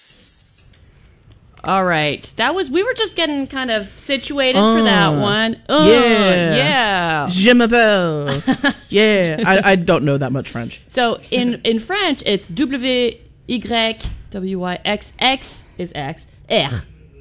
All right. We were just getting kind of situated for that one. Yeah. Je m'appelle. Yeah. I don't know that much French. So in French, it's W-Y-X-X is X, R.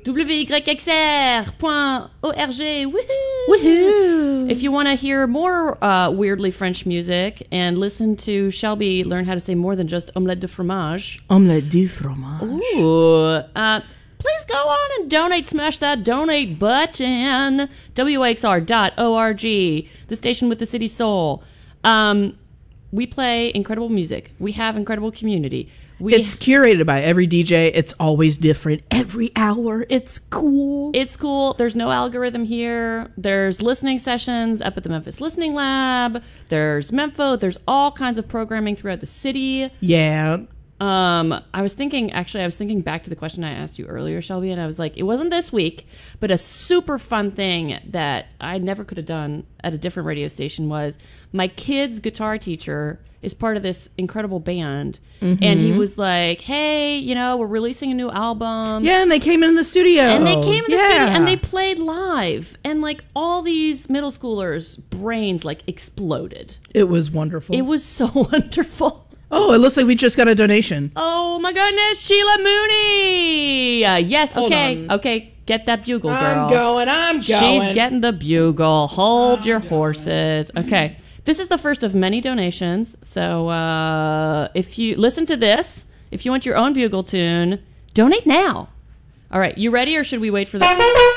WYXR.org. Woohoo! If you want to hear more weirdly French music and listen to Shelby learn how to say more than just omelette de fromage. Omelette du fromage. Ooh. Please go on and donate. Smash that donate button. WYXR.org. The station with the city soul. We play incredible music. We have incredible community. It's curated by every DJ. It's always different. Every hour. It's cool. It's cool. There's no algorithm here. There's listening sessions up at the Memphis Listening Lab. There's Mempho. There's all kinds of programming throughout the city. Yeah. I was thinking back to the question I asked you earlier, Shelby, and I was like, it wasn't this week, but a super fun thing that I never could have done at a different radio station was my kid's guitar teacher is part of this incredible band. And he was like, hey, we're releasing a new album. Yeah, and they came in the studio. And they played live. And like all these middle schoolers' brains like exploded. It was wonderful. It was so wonderful. Oh, it looks like we just got a donation. Oh my goodness, Sheila Mooney. Yes, okay. Get that bugle, girl. I'm going. She's getting the bugle. Hold your horses. Okay. This is the first of many donations. So if you listen to this, if you want your own bugle tune, donate now. All right, you ready or should we wait for the...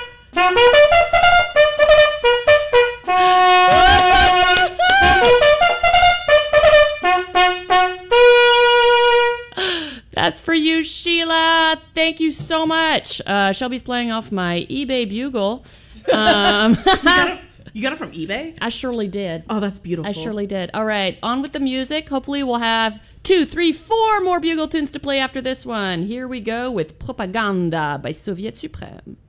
That's for you, Sheila. Thank you so much. Shelby's playing off my eBay bugle. You got it from eBay? I surely did. Oh, that's beautiful. I surely did. All right, on with the music. Hopefully we'll have 2, 3, 4 more bugle tunes to play after this one. Here we go with Propaganda by Soviet Supreme.